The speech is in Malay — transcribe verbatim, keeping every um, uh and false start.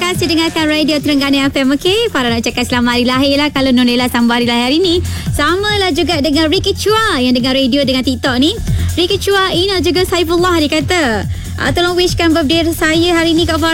kasih dengarkan Radio Terengganu F M. Okey, Farah nak cakap selamat hari lahir lah. Kalau Nonela sambung hari lahir hari ni, sama lah juga dengan Ricky Chua yang dengar radio dengan TikTok ni. Ricky Chua, Ina juga Saifullah dia kata, ah, tolong wishkan birthday saya hari ni Kak Farah.